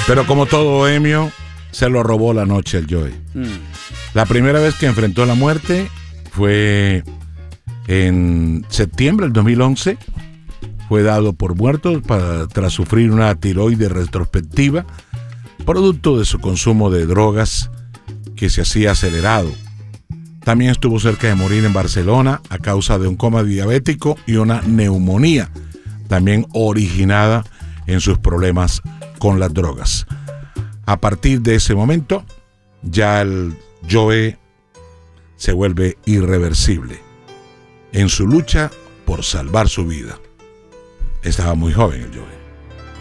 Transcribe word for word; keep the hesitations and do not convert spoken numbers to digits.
Pero como todo bohemio, se lo robó la noche al Joe. Mm. La primera vez que enfrentó la muerte fue en septiembre del dos mil once. Fue dado por muerto para, tras sufrir una tiroides retrospectiva, producto de su consumo de drogas que se hacía acelerado. También estuvo cerca de morir en Barcelona a causa de un coma diabético y una neumonía, también originada en sus problemas con las drogas. A partir de ese momento, ya el Joe se vuelve irreversible en su lucha por salvar su vida. Estaba muy joven el Joe.